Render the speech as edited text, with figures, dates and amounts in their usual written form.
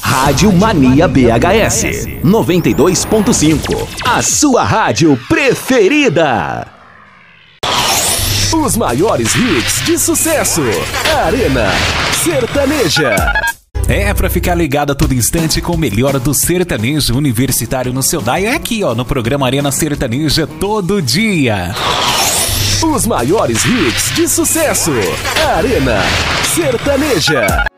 Rádio Mania BHS 92.5. A sua rádio preferida. Os maiores hits de sucesso. Arena Sertaneja. É pra ficar ligado a todo instante com o melhor do sertanejo universitário no seu dial. É aqui, ó, no programa Arena Sertaneja todo dia. Os maiores hits de sucesso. Arena Sertaneja.